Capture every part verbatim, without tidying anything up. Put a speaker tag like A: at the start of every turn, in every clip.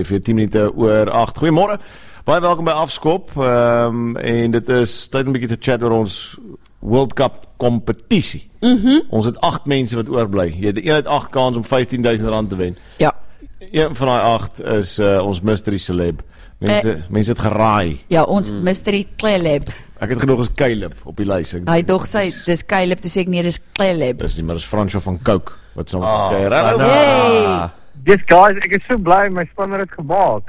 A: ongeveer tien minute oor agt. Goeiemôre. Baie welkom by Afskop. Um, en dit is tyd om 'n bietjie te chat oor ons World Cup kompetisie.
B: Mm-hmm.
A: Ons het agt mense wat oorbly. Jy het een uit agt kans om vyftien duisend rand te wen.
B: Ja.
A: Een van daai agt is uh, ons mystery celeb. Mense, uh, mense het geraai.
B: Ja, ons mm. mystery Caleb.
A: Ek het genoeg as Caleb op die lys.
B: Hy dog sy, dis Caleb, toe sê ek nee, dis Caleb.
A: Dis nie, maar dis Fransjo van Coke wat saam met ons
C: Oh,
A: kuier.
C: Frans.
B: Hey!
C: Yes guys, ek is so bly my span het dit gemaak.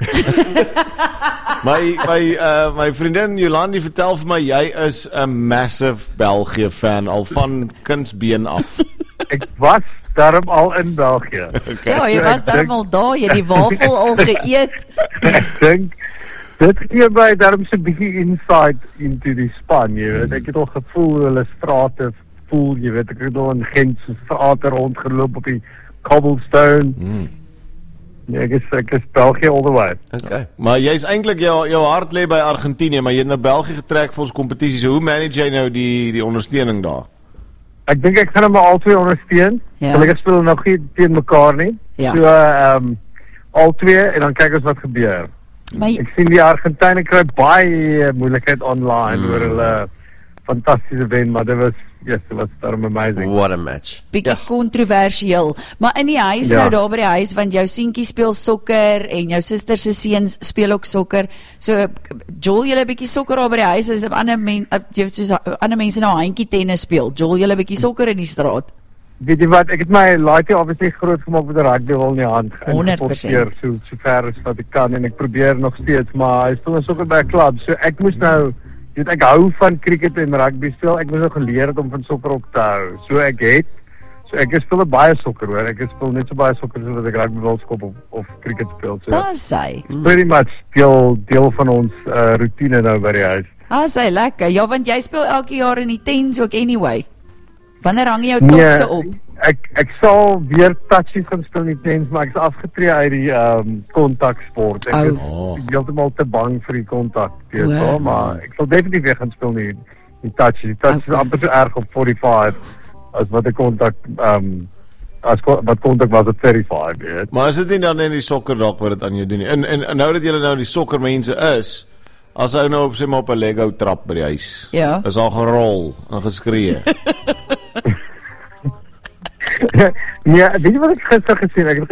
A: My my uh, my vriendin Jolandi vertel vir my jy is 'n massive België fan al van kindsbeen af.
C: Ek was daarom al in België.
A: Okay.
B: Ja, jy was daar al daar, jy het die wafel al geëet.
C: Ek dink dit gee my daarom so 'n bietjie insight into die span, jy weet. Ek het al gevoel hoe hulle strate voel, jy weet. Ek het al in Gent se strate rondgeloop op die cobblestone.
A: Hmm.
C: Nee, ek is ek is België all the way.
A: Okay. Maar jy's eintlik jou jou hart lê by Argentinië, maar jy het na België getrek vir ons kompetisie. So hoe manage jy nou die die ondersteuning daar?
C: Ek dink ek gaan hom al twee ondersteun.
B: Ja.
C: Gelukkig speel hulle nog nie teen mekaar nie.
B: Ja.
C: So ehm um, al twee en dan kyk ons wat gebeur.
B: Maar jy-
C: Ek sien die Argentyne kry baie moeilikheid online mm. oor hulle fantastiese wen, maar dit was yes, dit was daarom amazing.
D: What a match.
B: bietjie kontroversieel, maar in die huis
C: Ja.
B: nou daar by die huis, want jou seentjie speel sokker en jou suster se seuns speel ook sokker. So Joel, julle bietjie sokker daar by die huis as ander men, jy weet soos ander mense nou handjie tennis speel. Joel, julle bietjie sokker in die straat.
C: Weet jy wat, ek het my laaitie obviously groot gemaak met 'n rugby in die hand.
B: honderd persent.
C: Ingeporteer, so so ver as wat ek kan en ek probeer nog steeds, maar hy speel sokker by 'n klub. So ek moes nou Jy weet, ek hou van cricket en rugby speel. Ek moes nou geleer het om van sokker op te hou. So ek het so ek speel baie sokker hoor. Ek speel net so baie sokker soos wat ek rugby wil skop of, of cricket speel. So
B: Daar sy.
C: pretty much deel deel van ons uh, routine nou by die huis.
B: Ah, sy lekker. Ja, want jy speel elke jaar in die tens ook anyway. Wanneer hang jy jou topse op?
C: ek ek sal weer touchies gaan speel in die tens, maar ek is afgetree uit die ehm um, kontaksport. Ek is
A: Oh.
C: heeltemal te bang vir die kontak, weet jy,
B: Wow.
C: maar ek sal definitief weer gaan speel in die, die touchies. Die touchies
B: Okay.
C: is amper so erg op forty-five as wat die kontak ehm um, as ko- wat kontak was op thirty-five, weet.
A: Maar is dit nie dan in die sokker dalk wat dit aan jou doen nie? En en, en nou dat julle nou die sokkermense is, as hy nou op sy maar op 'n Lego trap by die huis.
B: Ja.
A: Is al gerol en geskree.
C: Nee, weet jy wat ek gister gesien? Ek het